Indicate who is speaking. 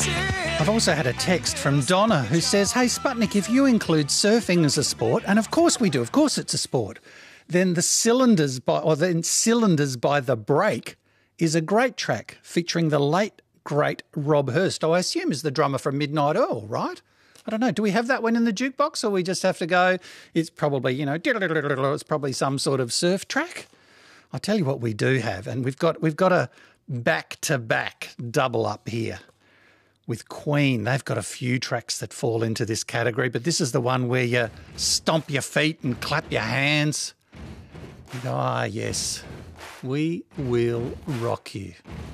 Speaker 1: I've also had a text from Donna who says, hey, Sputnik, if you include surfing as a sport, and of course we do, of course it's a sport, then Cylinders by the Break is a great track featuring the late, great Rob Hurst. I assume is the drummer from Midnight Earl, right? I don't know. Do we have that one in the jukebox, or we just have to go, it's probably, it's probably some sort of surf track? I'll tell you what we do have, and we've got a back-to-back double up here with Queen. They've got a few tracks that fall into this category, but this is the one where you stomp your feet and clap your hands. You go, yes, we will rock you.